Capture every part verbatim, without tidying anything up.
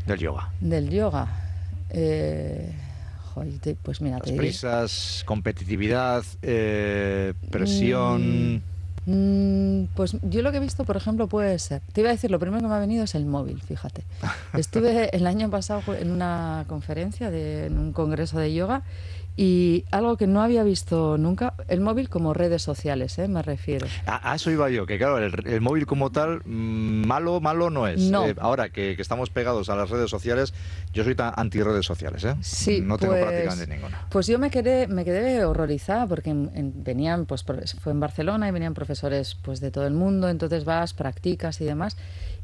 del yoga? Del yoga. Eh, joder, te, pues mira, Las te prisas, diré. competitividad, eh, presión... Mm, mm, pues yo lo que he visto, por ejemplo, puede ser... Te iba a decir, lo primero que me ha venido es el móvil, fíjate. Estuve el año pasado en una conferencia, de, en un congreso de yoga, y algo que no había visto nunca, el móvil como redes sociales, ¿eh? Me refiero. A, a eso iba yo, que claro, el, el móvil como tal, mmm, malo, malo no es. No. Eh, ahora que, que estamos pegados a las redes sociales, yo soy tan anti redes sociales, ¿eh? Sí, no tengo pues, prácticamente ninguna. Pues yo me quedé, me quedé horrorizada porque en, en, venían, pues fue en Barcelona y venían profesores pues de todo el mundo, entonces vas, practicas y demás.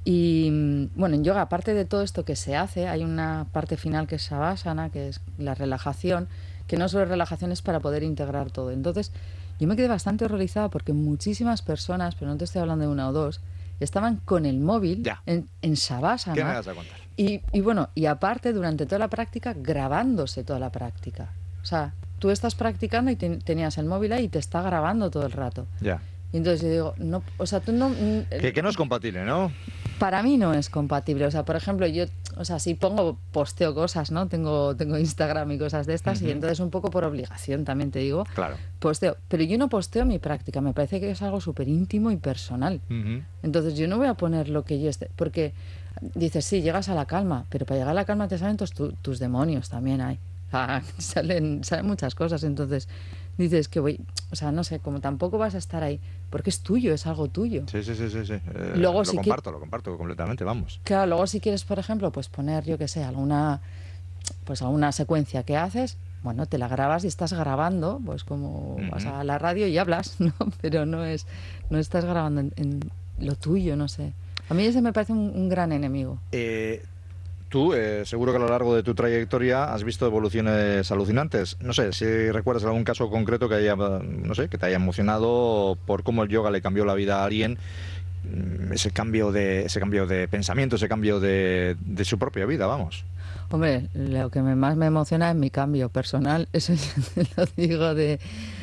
Y bueno, en yoga, aparte de todo esto que se hace, hay una parte final que es Shavasana, que es la relajación, que no solo es relajación, es para poder integrar todo. Entonces, yo me quedé bastante horrorizada porque muchísimas personas, pero no te estoy hablando de una o dos, estaban con el móvil ya. en, en Shavasana. ¿Qué me vas a contar? Y, y bueno, y aparte, durante toda la práctica, grabándose toda la práctica. O sea, tú estás practicando y te, tenías el móvil ahí y te está grabando todo el rato. Ya. Y entonces yo digo, no, o sea, tú no... Que, que no es compatible, ¿no? Para mí no es compatible. O sea, por ejemplo, yo, o sea, sí pongo, posteo cosas, ¿no? Tengo, tengo Instagram y cosas de estas, uh-huh. y entonces un poco por obligación también te digo, claro. posteo. Pero yo no posteo mi práctica, me parece que es algo súper íntimo y personal. Uh-huh. Entonces yo no voy a poner lo que yo esté, porque dices, sí, llegas a la calma, pero para llegar a la calma te salen tus, tu, tus demonios también hay. O sea, salen, salen muchas cosas, entonces dices que voy, o sea, no sé, como tampoco vas a estar ahí, porque es tuyo, es algo tuyo. Sí, sí, sí, sí, sí. Eh, luego, lo si comparto, que... lo comparto completamente, vamos. Claro, luego si quieres, por ejemplo, pues poner, yo qué sé, alguna, pues alguna secuencia que haces, bueno, te la grabas y estás grabando, pues como uh-huh. vas a la radio y hablas, ¿no? Pero no es, no estás grabando en, en lo tuyo, no sé. A mí ese me parece un, un gran enemigo. Eh... Tú, eh, seguro que a lo largo de tu trayectoria has visto evoluciones alucinantes. No sé, si recuerdas algún caso concreto que haya, no sé, que te haya emocionado por cómo el yoga le cambió la vida a alguien, ese cambio de, ese cambio de pensamiento, ese cambio de, de su propia vida, vamos. Hombre, lo que me, más me emociona es mi cambio personal, eso ya te lo digo de...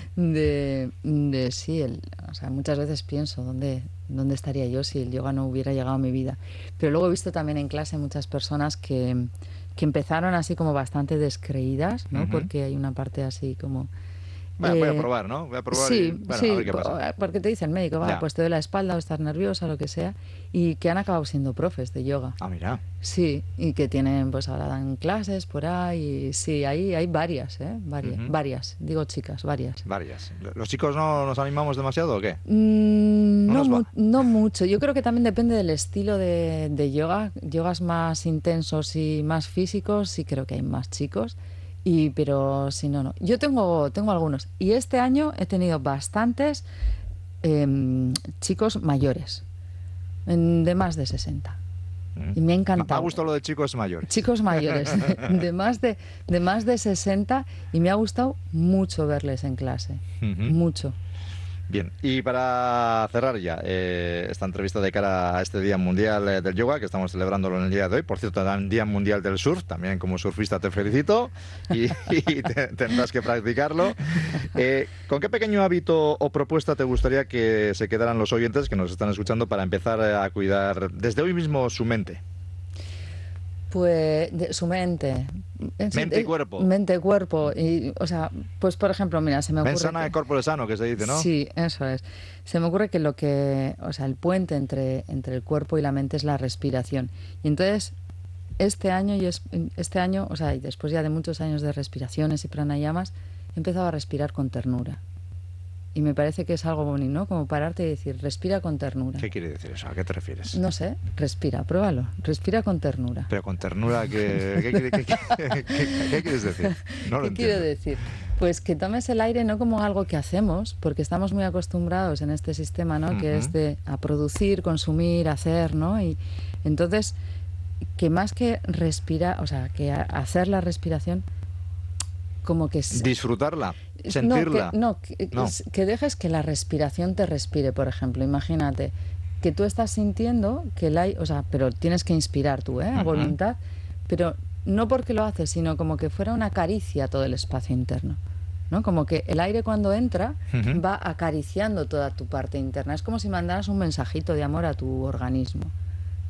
De, de sí, el, o sea, muchas veces pienso dónde, dónde estaría yo si el yoga no hubiera llegado a mi vida. Pero luego he visto también en clase muchas personas que, que empezaron así como bastante descreídas, ¿no? Uh-huh. Porque hay una parte así como... Bueno, eh, voy a probar, ¿no? Voy a probar sí, y, bueno, sí, a ver qué pasa. Porque te dice el médico, va, ya. Pues te duele la espalda o estás nerviosa, lo que sea, y que han acabado siendo profes de yoga. Ah, mira. Sí, y que tienen, pues ahora dan clases por ahí, y sí, ahí hay varias, ¿eh? Varias, uh-huh. varias, digo chicas, varias. Varias. ¿Los chicos no nos animamos demasiado o qué? Mm, no, no, mu- no mucho, yo creo que también depende del estilo de, de yoga, yogas más intensos y más físicos, sí creo que hay más chicos. Y, pero si no, no. Yo tengo, tengo algunos. Y este año he tenido bastantes eh, chicos mayores, en, de más de sesenta. Y me ha encantado. Me ha gustado lo de chicos mayores. Chicos mayores, de, de, más de, de más de sesenta. Y me ha gustado mucho verles en clase. Uh-huh. Mucho. Bien, y para cerrar ya eh, esta entrevista de cara a este Día Mundial eh, del Yoga, que estamos celebrándolo en el día de hoy, por cierto, también Día Mundial del Surf, también como surfista te felicito y, y te, tendrás que practicarlo. Eh, ¿Con qué pequeño hábito o propuesta te gustaría que se quedaran los oyentes que nos están escuchando para empezar a cuidar desde hoy mismo su mente? Pues de, su mente. Mente y cuerpo. Mente y cuerpo. Y, o sea, pues por ejemplo, mira, se me ocurre... Men sana de corpore sano, que se dice, ¿no? Sí, eso es. Se me ocurre que lo que... O sea, el puente entre, entre el cuerpo y la mente es la respiración. Y entonces, este año, y es, este año, o sea, y después ya de muchos años de respiraciones y pranayamas, he empezado a respirar con ternura. Y me parece que es algo bonito, ¿no? Como pararte y decir, respira con ternura. ¿Qué quiere decir eso? ¿A qué te refieres? No sé, respira, pruébalo. Respira con ternura. Pero con ternura, ¿qué, qué, qué, qué, qué, qué, qué quieres decir? No lo ¿Qué quiero decir? Pues que tomes el aire no como algo que hacemos, porque estamos muy acostumbrados en este sistema, ¿no? Uh-huh. Que es de a producir, consumir, hacer, ¿no? Y entonces, que más que respirar, o sea, que hacer la respiración, como que... Disfrutarla, sentirla. No, que, no, que, no. que dejes que la respiración te respire, por ejemplo. Imagínate que tú estás sintiendo que el aire... O sea, pero tienes que inspirar tú, ¿eh? A uh-huh. voluntad. Pero no porque lo haces, sino como que fuera una caricia a todo el espacio interno, ¿no? Como que el aire cuando entra uh-huh. va acariciando toda tu parte interna. Es como si mandaras un mensajito de amor a tu organismo.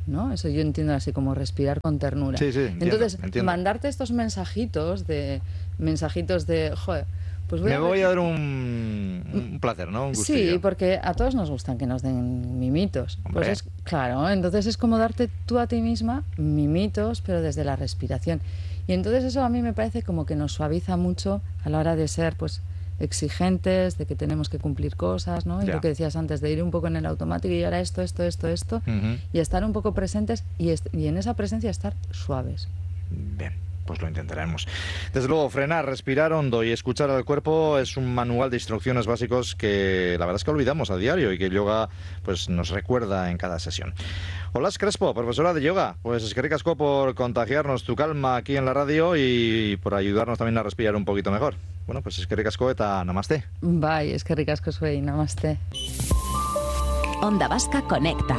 ¿no? Eso yo entiendo así como respirar con ternura. Sí, sí, entiendo, Entonces, entiendo. mandarte estos mensajitos de mensajitos de, joder, pues voy Me a voy ver- a dar un, un placer, ¿no? Un gustillo. Sí, porque a todos nos gustan que nos den mimitos. Hombre. Pues es, claro, entonces es como darte tú a ti misma mimitos, pero desde la respiración. Y entonces eso a mí me parece como que nos suaviza mucho a la hora de ser, pues, exigentes, de que tenemos que cumplir cosas, ¿no? Y Ya. lo que decías antes, de ir un poco en el automático y ahora esto, esto, esto, esto, Ujú. y estar un poco presentes y, est- y en esa presencia estar suaves. Bien, pues lo intentaremos. Desde luego, frenar, respirar hondo y escuchar al cuerpo es un manual de instrucciones básicos que la verdad es que olvidamos a diario y que el yoga pues nos recuerda en cada sesión. Hola, Crespo, profesora de yoga. Pues es que ricasco por contagiarnos tu calma aquí en la radio y por ayudarnos también a respirar un poquito mejor. Bueno, pues es que ricasco eta namaste. Bye, es que ricasco soy, namaste. Onda Vasca Conecta.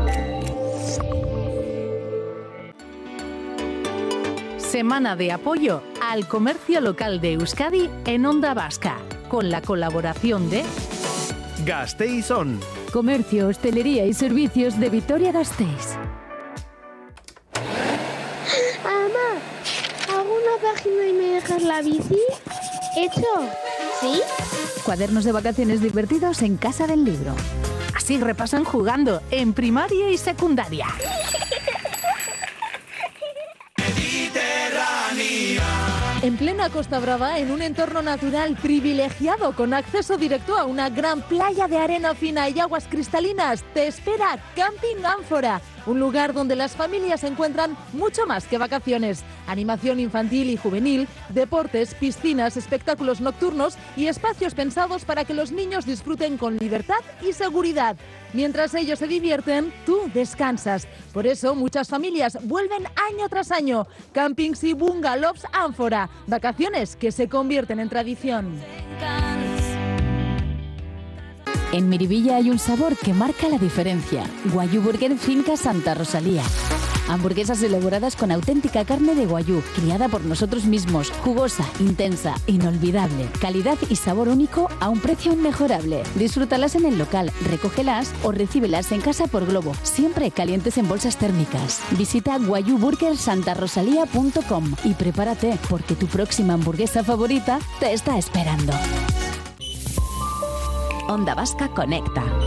Semana de apoyo al comercio local de Euskadi en Onda Vasca, con la colaboración de Gasteiz On. Comercio, hostelería y servicios de Vitoria-Gasteiz. Mamá, ¿hago una página y me dejas la bici? ¿Hecho? ¿Sí? Cuadernos de vacaciones divertidos en Casa del Libro. Así repasan jugando en primaria y secundaria. En plena Costa Brava, en un entorno natural privilegiado con acceso directo a una gran playa de arena fina y aguas cristalinas, te espera Camping Ánfora, un lugar donde las familias encuentran mucho más que vacaciones. Animación infantil y juvenil, deportes, piscinas, espectáculos nocturnos y espacios pensados para que los niños disfruten con libertad y seguridad. Mientras ellos se divierten, tú descansas. Por eso muchas familias vuelven año tras año. Campings y bungalows Ánfora. Vacaciones que se convierten en tradición. En Miribilla hay un sabor que marca la diferencia. Guayú Burger Finca Santa Rosalía. Hamburguesas elaboradas con auténtica carne de guayú, criada por nosotros mismos, jugosa, intensa, inolvidable. Calidad y sabor único a un precio inmejorable. Disfrútalas en el local, recógelas o recíbelas en casa por globo, siempre calientes en bolsas térmicas. Visita guayú burger santa rosalía punto com y prepárate porque tu próxima hamburguesa favorita te está esperando. Onda Vasca Conecta.